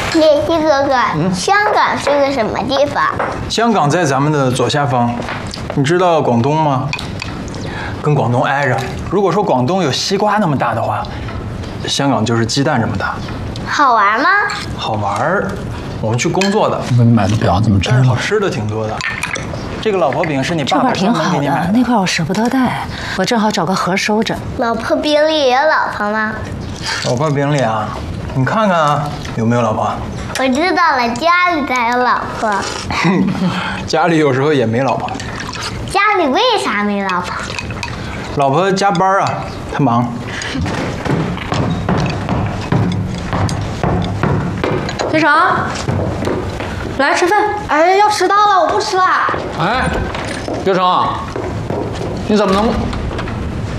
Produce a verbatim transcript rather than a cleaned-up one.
叶希哥哥，嗯、香港是个什么地方？ 香港在咱们的左下方。你知道广东吗？跟广东挨着。如果说广东有西瓜那么大的话，香港就是鸡蛋这么大。 好玩吗？ 好玩儿。我们去工作的。 你买的表怎么真好吃的挺多的。这个老婆饼是你爸爸专门给你买的。 那块我舍不得带，我正好找个盒收着。 老婆饼里也有老婆吗？ 老婆饼里啊，你看看啊，有没有老婆？ 我知道了，家里才有老婆。 家里有时候也没老婆。 家里为啥没老婆？ 老婆加班啊，她忙。 学长，来吃饭。 哎，要迟到了，我不吃了。 哎，学成，你怎么能